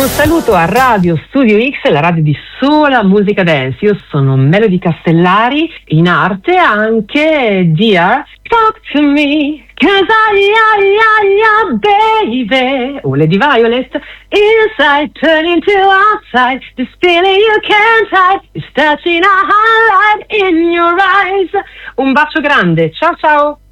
Un saluto a Radio Studio X, la radio di sola musica dance. Io sono Melody Castellari, in arte anche Dear Talk to Me, 'cause baby. O Lady Violet, inside turn into outside, this feeling you can't hide, is touching a highlight in your eyes. Un bacio grande, ciao ciao.